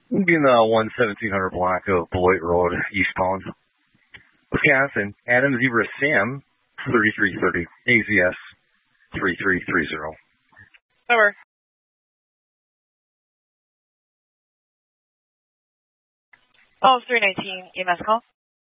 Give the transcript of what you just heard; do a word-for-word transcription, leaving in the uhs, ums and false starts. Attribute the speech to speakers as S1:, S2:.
S1: In uh, one seventeen hundred block of Beloit Road, eastbound. Wisconsin, Adam Zebra Sam, thirty-three thirty, A Z S three three three zero.
S2: Over. Oh, three nineteen, E M S call.